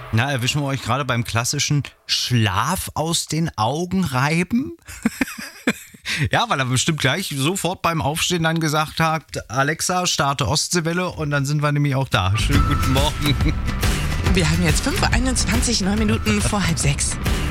Na, erwischen wir euch gerade beim klassischen Schlaf aus den Augen reiben? Ja, weil er bestimmt gleich sofort beim Aufstehen dann gesagt hat, Alexa, starte Ostseewelle und dann sind wir nämlich auch da. Schönen guten Morgen. Wir haben jetzt 5:21, 9 Minuten vor 5:30.